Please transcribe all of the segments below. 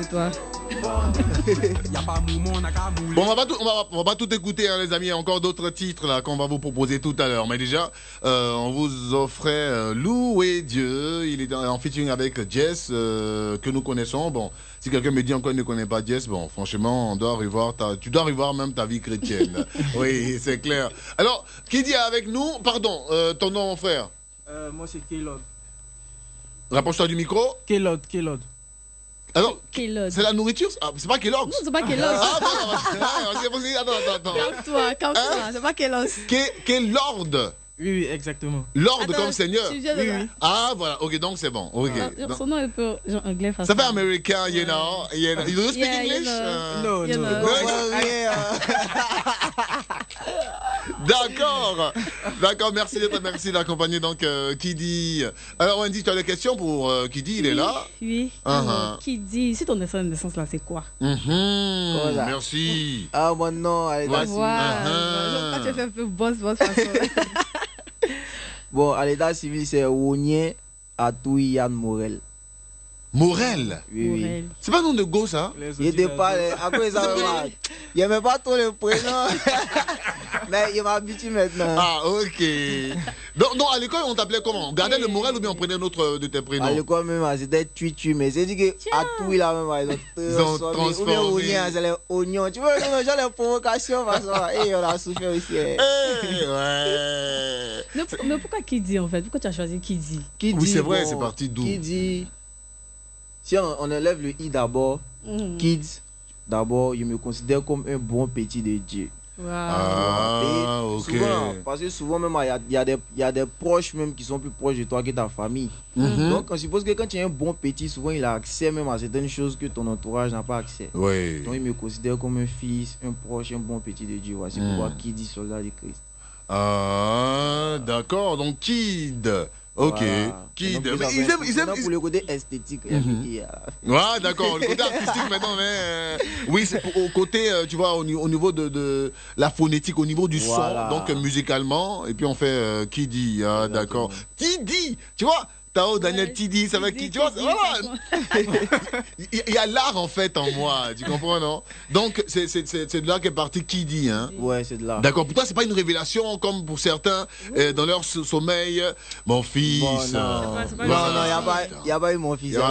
de toi. Bon, on va pas tout écouter, hein, les amis. Il y a encore d'autres titres là qu'on va vous proposer tout à l'heure. Mais déjà, on vous offrait Louer Dieu. Il est en featuring avec Jess, que nous connaissons. Bon, si quelqu'un me dit encore qu'il ne connaît pas Jess, bon, franchement, tu dois revoir même ta vie chrétienne. Oui, c'est clair. Alors, qui dit avec nous? Pardon, ton nom, mon frère? Moi, c'est Keylod. Rapproche-toi du micro. Keylod. Alors, c'est la nourriture? Ah, c'est pas Kellogg's? Non, c'est pas Kellogg's. Ah, bon, attends. Calme-toi. C'est pas Kellogg's. Lord? Oui, exactement. Lord comme Seigneur? Oui. Ah, voilà. Ok, donc c'est bon. Okay. Son nom est un peu anglais. Ça fait américain, you know. You don't speak English? No. D'accord, merci d'accompagner donc Kidi. Alors Wendy, tu as des questions pour Kidi, il est là? Oui. Kidi, si ton naissance là, c'est quoi? Voilà. Merci. Ah, mon nom, Aleda Civil. Voilà. Tu fais un peu boss façon. Bon, à l'état civil, c'est Ounye Atouyan Morel. Morel? Oui. C'est pas un nom de go, ça? Il était pas. Après, il n'aimait pas trop le prénom. Mais il m'habitue maintenant. Ah, ok. Donc, à l'école, on t'appelait comment? On gardait le Morel ou bien on prenait un autre de tes prénoms? À l'école, même, c'était Tuitu. Mais c'est dit que Atou, il a même. Ils ont transformé. Ou bien Ounye, c'est les oignons. Tu vois, j'ai les provocations. Et on a souffert aussi. Ouais. Mais pourquoi Kidi en fait? Pourquoi tu as choisi Kidi? Oui, c'est vrai, c'est parti d'où? Kidi. Si on enlève le i d'abord, Kids, d'abord, je me considère comme un bon petit de Dieu. Wow. Ah, ok. Souvent, parce que souvent même, il y a des proches même qui sont plus proches de toi que ta famille. Donc, on suppose que quand tu es un bon petit, souvent il a accès même à certaines choses que ton entourage n'a pas accès. Oui. Donc, il me considère comme un fils, un proche, un bon petit de Dieu. Voici pourquoi Kidi, soldat de Christ. Ah, d'accord. Donc, Kid. Ok, Voilà. Kid. Donc, Mais ils aiment. pour le côté esthétique. Ouais, d'accord. Le côté artistique maintenant, mais oui, c'est au côté, tu vois, au niveau de la phonétique, au niveau du son, donc musicalement, et puis on fait Kidi, ah, d'accord. Kidi, tu vois. Tao, Daniel Tidi, ça va qui, tu vois, voilà. Il y a l'art en fait en moi, tu comprends, non? Donc c'est de là qu'est parti Kidi, hein? Ouais, c'est de là. D'accord, pour toi c'est pas une révélation comme pour certains dans leur sommeil, mon fils. Bon, non, il n'y a pas eu mon fils.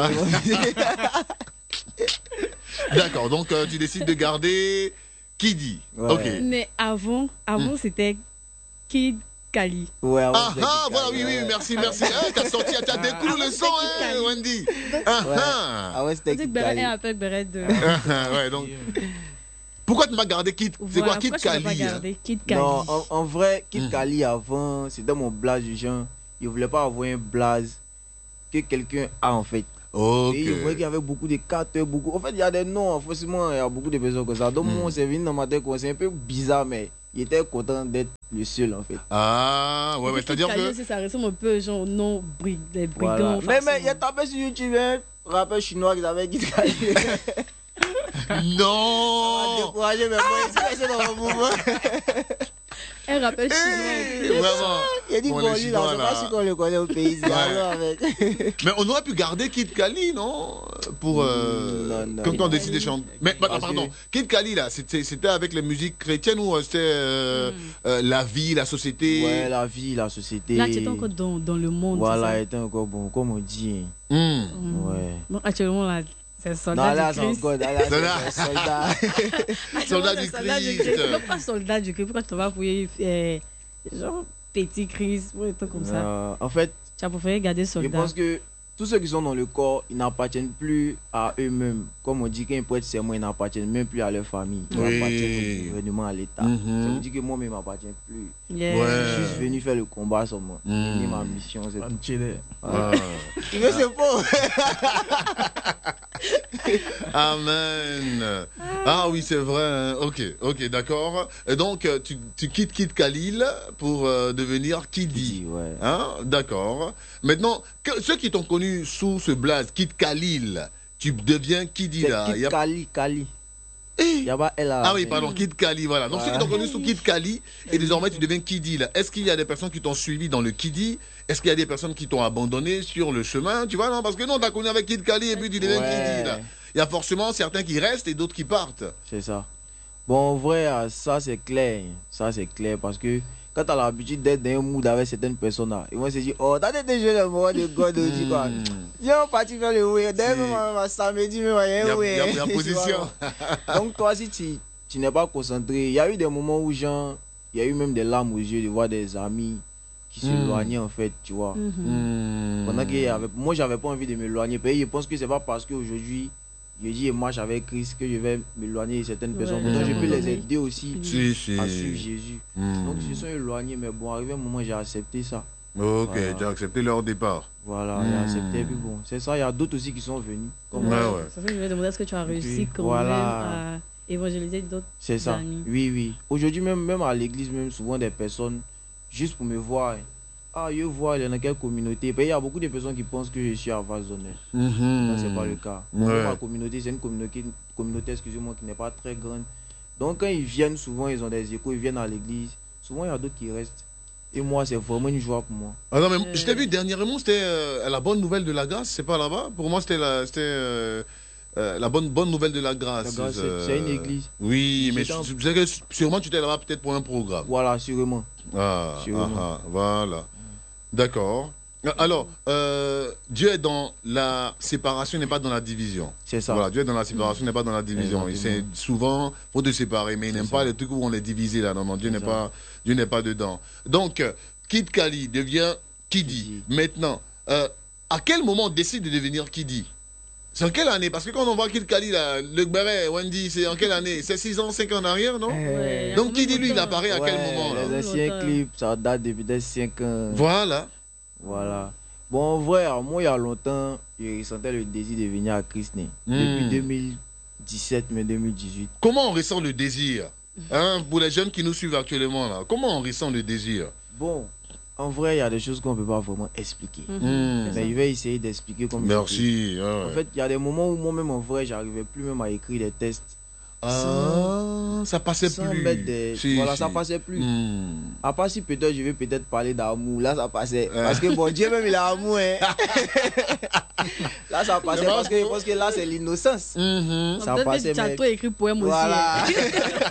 D'accord, donc tu décides de garder Kidi. Ouais. Ok. Mais avant c'était Kid Kali. Ouais, voilà, oui, merci. T'as sorti, t'as découlé le son, hein, Wendy. Ouais, c'était Kid Kali. Un peu Beret 2. Ouais, donc. Pourquoi tu m'as gardé Kid? C'est quoi Kid Kali? Non, en vrai, Kid Kali avant, c'était mon blaze du genre. Il voulait pas avoir un blaze que quelqu'un a en fait. Ok. Et il voyait qu'il y avait beaucoup de cartes, beaucoup. En fait, il y a des noms, forcément, il y a beaucoup de personnes comme ça. Donc, moi, c'est venu dans ma tête, c'est un peu bizarre, mais il était content d'être le seul, en fait. Ah, ouais, c'est-à-dire que. Ça ressemble un peu genre au nom des brigands. Voilà. Mais il y a tapé sur YouTube, un rappeur chinois qui avait Kid Kali. Non! Découragé, mais moi, il s'est dans mon mouvement. Un rappel chinois. Vraiment. Il a dit bon, lui, là, je sais pas si on le connaît au pays. Mais on aurait pu garder Kid Kali, non? Pour. Non. Quand on décide de chanter. Mais, pardon, Kid Kali, là, c'était avec les musiques chrétiennes ou c'était la vie, la société? Ouais, la vie, la société. Là, tu étais encore dans le monde. Voilà, il était encore bon, comme on dit. Ouais. Donc, actuellement, là. C'est soldat du Christ. Soldat du Christ. Pas soldat du Christ. Pourquoi tu vas pour genre petit Christ ou des trucs comme ça? En fait, tu as préféré garder soldat. Je pense que tous ceux qui sont dans le corps, ils n'appartiennent plus à eux-mêmes. Comme on dit qu'un prêtre serment, ils n'appartiennent même plus à leur famille. Ils appartiennent au gouvernement, à l'État. Ça veut dire que moi-même, je ne m'appartiens plus. Je suis venu faire le combat seulement. Ma mission, c'est c'est faux. Amen. Ah oui, c'est vrai. Hein. Ok, d'accord. Et donc, tu quittes Kid Khalil pour devenir Kidi. Ouais. Hein? D'accord. Maintenant, ceux qui t'ont connu sous ce blaze, Kid Khalil, tu deviens Kidi là. Kid Kali. Ah oui, pardon, Kid Kali, voilà. Donc ceux qui t'ont connu sous Kid Kali, et désormais tu deviens Kidi là. Est-ce qu'il y a des personnes qui t'ont suivi dans le Kidi? Est-ce qu'il y a des personnes qui t'ont abandonné sur le chemin? Tu vois, non? Parce que non, t'as connu avec Kid Kali et puis tu deviens Kidi là. il y a forcément certains qui restent et d'autres qui partent. C'est ça. Bon, en vrai, ça c'est clair. Ça c'est clair parce que quand tu as l'habitude d'être dans un mood avec certaines personnes, là, ils vont se dire, oh, t'as déjà le moment de God aussi, quoi. Viens, on partit faire le way. D'ailleurs, samedi, il y a position. Donc, toi, si tu n'es pas concentré, il y a eu des moments où, genre, il y a eu même des larmes aux yeux de voir des amis qui s'éloignaient, en fait, tu vois. Pendant que moi, j'avais pas envie de m'éloigner. Je pense que c'est pas parce qu'aujourd'hui, je dis et marche avec Christ que je vais m'éloigner de certaines personnes. Donc je peux les aider aussi à suivre Jésus. Donc ils se sont éloignés, mais bon, arrivé un moment, j'ai accepté ça. Ok, voilà. Tu as accepté leur départ. Voilà, j'ai accepté. Puis bon, c'est ça, il y a d'autres aussi qui sont venus. Comme C'est ça que je vais demander, est-ce que tu as réussi quand même à évangéliser d'autres amis? C'est ça, oui. Aujourd'hui, même à l'église, même souvent des personnes, juste pour me voir, je vois, il y en a quelle communauté. Il y a beaucoup de personnes qui pensent que je suis à Vazonnet. Non, ce n'est pas le cas. Ma communauté, c'est une communauté, excusez-moi, qui n'est pas très grande. Donc, quand ils viennent, souvent, ils ont des échos, ils viennent à l'église. Souvent, il y a d'autres qui restent. Et moi, c'est vraiment une joie pour moi. Ah non, mais je t'ai vu dernièrement, c'était la bonne nouvelle de la grâce, c'est pas là-bas? Pour moi, c'était la bonne nouvelle de la grâce. C'est une église. Oui, mais sûrement tu étais là-bas peut-être pour un programme. Voilà, sûrement. Voilà. D'accord. Alors, Dieu est dans la séparation, n'est pas dans la division. C'est ça. Voilà, Dieu est dans la séparation, n'est pas dans la division. C'est souvent, faut te séparer, mais il n'aime pas les trucs où on est divisé là. Non, Dieu n'est pas dedans. Donc, Kid Kali devient Kidi. Maintenant, à quel moment on décide de devenir Kidi? C'est en quelle année? Parce que quand on voit Kid Kali, là, le Gberet, Wendy, c'est en quelle année? C'est 6 ans, 5 ans en arrière, non? Donc Kidi, lui, il apparaît à quel moment là? Les anciens clips, ça date depuis des 5 ans. Voilà. Bon, en vrai, moi, il y a longtemps, je ressentais le désir de venir à Christ. Depuis 2017, mais 2018. Comment on ressent le désir? Pour les jeunes qui nous suivent actuellement, là, comment on ressent le désir? Bon, en vrai, il y a des choses qu'on ne peut pas vraiment expliquer. Mais je vais essayer d'expliquer comme Merci. En fait, il y a des moments où moi-même, en vrai, j'arrivais plus même à écrire des tests. Ça passait plus. Voilà, ça passait plus. À part si peut-être je vais peut-être parler d'amour, là ça passait. Parce que bon, Dieu même il a amour. Là ça passait parce que là c'est l'innocence. Ça passait. Tu as trop écrit poème voilà. Aussi.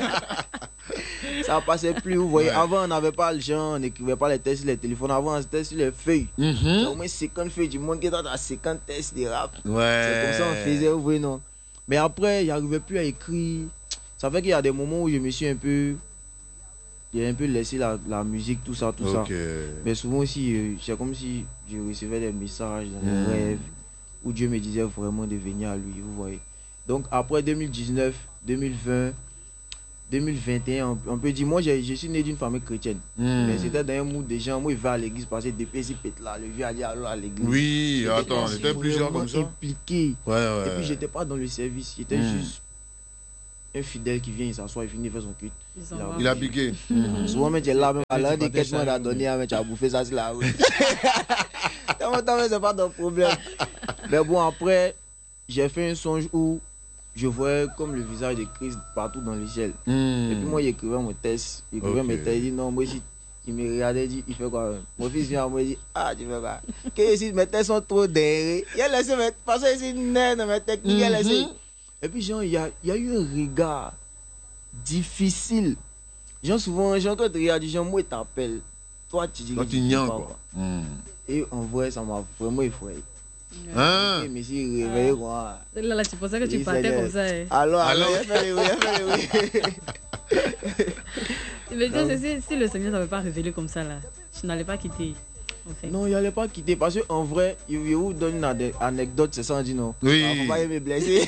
Ça passait plus, vous voyez. Avant on n'avait pas le genre, on n'écrivait pas les tests sur les téléphones. Avant c'était sur les feuilles. C'est au moins 50 feuilles du monde qui est dans 50 tests de rap. C'est comme ça on faisait, vous voyez, non. Mais après, il n'arrivait plus à écrire. Ça fait qu'il y a des moments où je me suis un peu laissé la musique, tout ça. Mais souvent aussi, c'est comme si je recevais des messages dans mes rêves où Dieu me disait vraiment de venir à lui, vous voyez. Donc après 2019, 2020, 2021, on peut dire, moi je suis né d'une famille chrétienne. Mais c'était dans un mood de gens, moi je vais à l'église parce que depuis si pète là, le vieux allait à l'église. Oui, attends, j'étais plusieurs comme ça. Impliqué. Et puis j'étais pas dans le service, j'étais juste un fidèle qui vient, il s'assoit, il finit de faire son culte. Il a piqué. Souvent, mais tu es là, même à l'un des questions à donner, tu as bouffé ça, c'est là. C'est pas ton problème. Mais bon, après, j'ai fait un songe où je voyais comme le visage de Christ partout dans le ciel. Et puis moi, j'écrivais mon texte. Il dit non, moi, il me regardait, il fait quoi? Mon fils vient à moi, il dit, tu fais quoi? Que ici, mes textes sont trop derrière. Il a laissé, parce que ici, mes techniques, il a laissé. Et puis, genre, il y a eu un regard difficile. Genre, souvent, quand tu regardes, genre, moi, t'appelle. Toi, tu dis que tu n'y quoi. Et en vrai, ça m'a vraiment effrayé. Je me suis réveillé, quoi. Là, tu pensais que tu partais comme ça. Alors, il Mais Dieu, si le Seigneur ne t'avait pas révélé comme ça, là, tu n'allais pas quitter. En fait. Non, il n'allait pas quitter. Parce qu'en vrai, je vous donne une anecdote, c'est ça, on dit non. Oui. Il ne faut pas me blesser.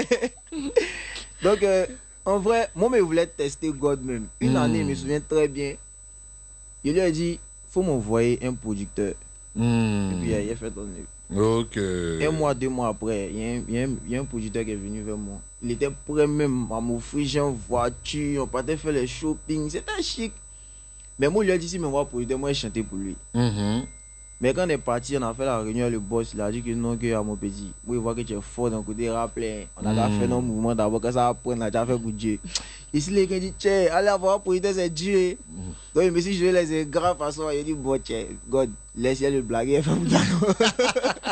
Donc, en vrai, moi, je voulais tester God même. Une année, je me souviens très bien. Il lui a dit, il faut m'envoyer un producteur. Et puis, il a fait donner. Ok. 1 mois, 2 mois après, il y a un producteur qui est venu vers moi. Il était prêt même à m'offrir une voiture, on partait faire les shopping, c'était chic. Mais moi, il lui a dit si m'envoie producteur, moi, je chantais pour lui. Mais quand on est parti, on a fait la réunion, le boss, il a dit que non, que à mon petit, moi, il voit que tu es fort dans le côté rap. On a fait nos mouvements d'abord, quand ça apprend, on a déjà fait pour Dieu. Ici, les gars disent, tiens, allez avoir producteur, c'est Dieu. Donc, mais si je vais les grave façon, il dit, bon, tiens, God, laisse-le blaguer,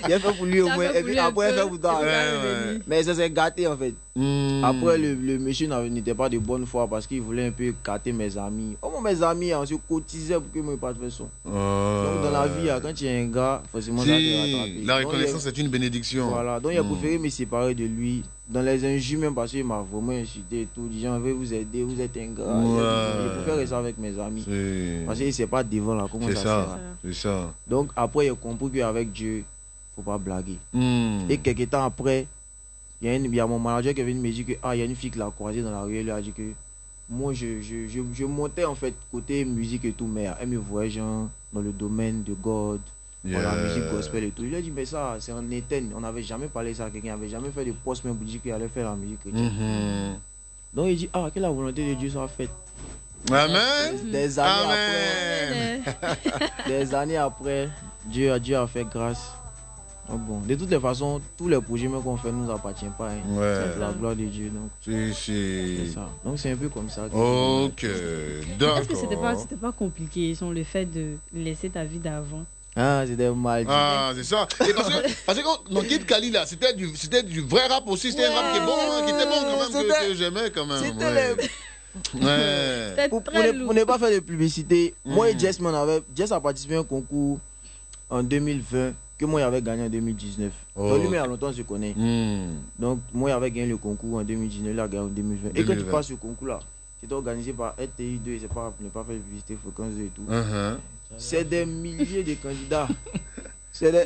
Il a fait pour lui au Ça moins, fait et pour puis lui un après, il peu. fait pour toi. Ouais, ouais. Mais ça s'est gâté en fait. Hmm. Après, le monsieur n'était pas de bonne foi parce qu'il voulait un peu gâter mes amis. Oh, moi, mes amis, on se cotisait pour que moi, pas de faire son. Donc, dans la vie, quand tu es un gars, forcément, ça te rattrape. La reconnaissance est une bénédiction. Voilà, donc il a préféré me séparer de lui. Dans les injures, même parce qu'il m'a vraiment insulté et tout. Les gens veulent vous aider, vous êtes un gars. Ouais. Je préfère ça avec mes amis. C'est Parce qu'il ne sait pas devant là comment c'est ça ça. sert. C'est ça. Donc après, il a compris qu'avec Dieu, faut pas blaguer. Hmm. Et quelques temps après, il y a mon manager qui est venu me dire que il y a une fille qui l'a croisée dans la rue. Elle lui a dit que moi, je montais en fait côté musique et tout, mais elle me voyait genre dans le domaine de God, dans la musique gospel et tout. Il lui a dit, mais ça, c'est en Étienne. On n'avait jamais parlé ça à quelqu'un, on n'avait jamais fait de poste même pour dire qu'il allait faire la musique chrétienne. Mhm. Donc il dit, que la volonté de Dieu soit faite. Amen. Des années Amen. après, des années après, Dieu a fait grâce. Donc bon, de toutes les façons, tous les projets même qu'on fait ne nous appartiennent pas. Hein. Ouais. C'est la gloire de Dieu. Donc c'est ça. Donc c'est un peu comme ça. Ok. D'accord. Est-ce que c'était pas compliqué, le fait de laisser ta vie d'avant? Ah, c'était mal. Ah, c'est ça. Et parce que quand dans Kid Kali là, c'était du vrai rap aussi. C'était un rap qui est bon, hein, qui était bon quand même, que j'aimais quand même. C'était Ouais. pour ne pas faire de publicité, moi et Jess, Jess a participé à un concours en 2020 que moi j'avais gagné en 2019. Donc lui, mais il y a longtemps, je connais. Donc moi j'avais gagné le concours en 2019, il a gagné en 2020. Et quand tu passes ce concours-là, c'était organisé par RTI2, c'est pas pour ne pas faire de publicité, fréquence 2 et tout. C'est des milliers de candidats. C'est des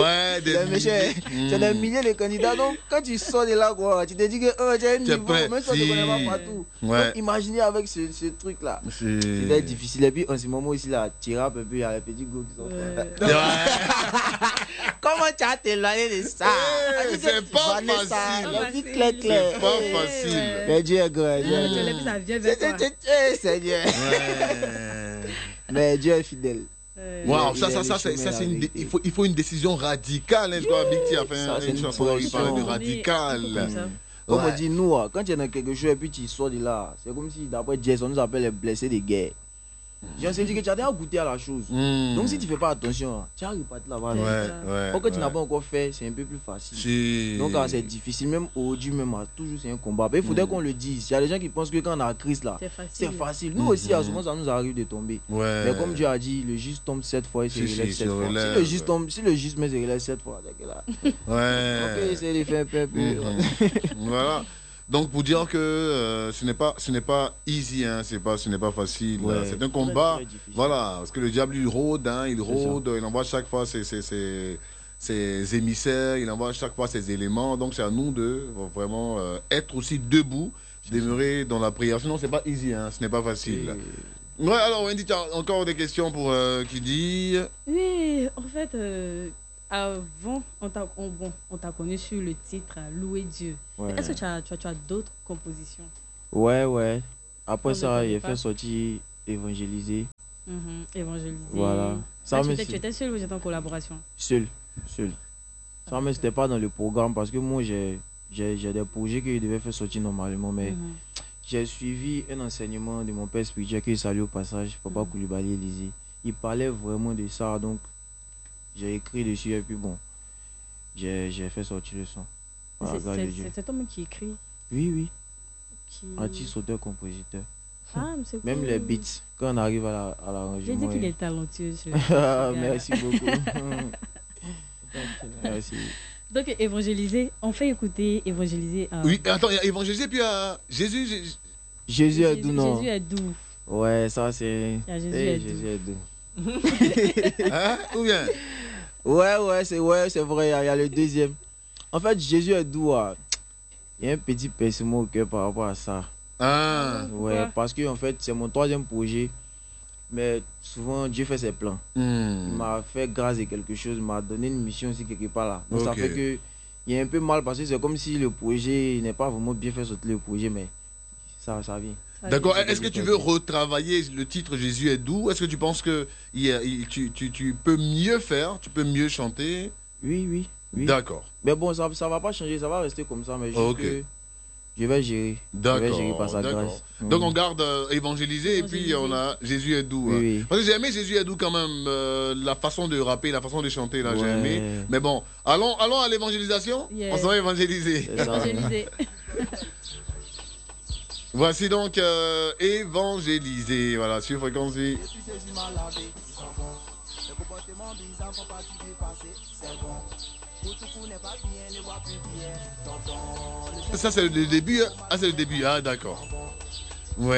milliers de candidats. Donc, quand tu sors de là, quoi, tu te dis que j'ai un niveau, même si on ne connaît pas partout. Ouais. Donc, imaginez avec ce truc-là. C'était difficile. Et puis, en ce moment ici, là, tu rappes un peu, il y a les petits gars qui sont Comment tu as t'éloigné de ça? C'est pas facile. La vie claire. C'est pas facile. Mais Dieu est grand. Ça vient vers toi. C'est Dieu. Mais Dieu est fidèle. Wow, il faut une décision radicale. Hein. Je crois que Big T a fait une chanson qui parle de radical. Comme on dit, nous, quand tu es dans quelque chose et puis tu sors de là, c'est comme si d'après Jess, on nous appelle les blessés de guerre. J'ai dit que tu as déjà goûté à la chose. Donc si tu ne fais pas attention, tu arrives pas là-bas. Quand tu n'as pas encore fait, c'est un peu plus facile. Donc c'est difficile, même aujourd'hui, même toujours c'est un combat. Mais il faudrait qu'on le dise. Il y a des gens qui pensent que quand on a crise là, c'est facile. Nous aussi, à souvent ça nous arrive de tomber. Mais comme Dieu a dit, le juste tombe 7 fois et se relève 7 fois. Si le juste se relève 7 fois, c'est là. On peut essayer de faire un peu. Voilà. Donc pour dire que ce n'est pas easy, hein, ce n'est pas facile. C'est un combat. Voilà, parce que le diable il rôde, hein, il envoie chaque fois ses émissaires, il envoie chaque fois ses éléments. Donc c'est à nous de vraiment être aussi debout, demeurer dans la prière. Sinon c'est pas easy, hein, ce n'est pas facile. Ouais, alors Wendy, tu as encore des questions pour qui dit? Oui, en fait. Avant, on t'a connu sur le titre Louer Dieu. Est-ce que tu as d'autres compositions? Ouais. Après ça, il a fait sortir Évangéliser. Évangéliser. Voilà. Tu étais seul ou j'étais en collaboration? Seul. Ça, mais c'était pas dans le programme parce que moi, j'ai des projets que je devais faire sortir normalement. Mais j'ai suivi un enseignement de mon père spirituel que je salue au passage, Papa Koulibaly Élysée. Il parlait vraiment de ça, donc j'ai écrit dessus et puis bon, j'ai fait sortir le son. C'est toi-même qui écrit? Oui. Artiste, auteur, compositeur. Ah, mais c'est cool. Même les beats, quand on arrive à l'arrangement. J'ai dit qu'il est talentueux. Merci beaucoup. Merci. Donc, évangéliser, on fait écouter évangéliser. Oui, attends, il y a évangéliser puis Jésus. Jésus est doux, non? Jésus est doux. Ouais, ça c'est. Jésus est doux. Hein? Ou bien? Ouais, c'est vrai, il y a le deuxième. En fait, Jésus est doux. Il y a un petit pincement au cœur par rapport à ça. Ouais, parce que en fait, c'est mon troisième projet. Mais souvent, Dieu fait ses plans. Il m'a fait grâce de quelque chose, il m'a donné une mission aussi quelque part là. Donc ça fait que il y a un peu mal parce que c'est comme si le projet n'est pas vraiment bien fait sortir le projet, mais ça vient. D'accord. Est-ce que tu veux retravailler le titre Jésus est doux? Est-ce que tu penses que tu peux mieux faire, tu peux mieux Je vais gérer. D'accord. Je vais gérer par sa grâce. Donc on garde évangéliser et puis on a Jésus est doux. Oui. Parce que j'ai aimé Jésus est doux quand même, la façon de rapper, la façon de chanter là, j'ai aimé. Mais bon, allons à l'évangélisation. On s'en va évangéliser. Évangéliser. Voici donc évangéliser, voilà, sur Fréquence Vie. Ça c'est le début, c'est le début, d'accord.